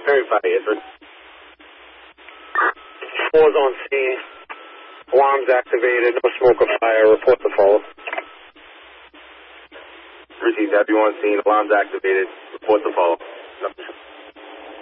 Fire, yes, sir. 4's on scene. Alarms activated. No smoke or fire. Report to follow. Received, deputy on scene. Alarms activated. Report to follow. No.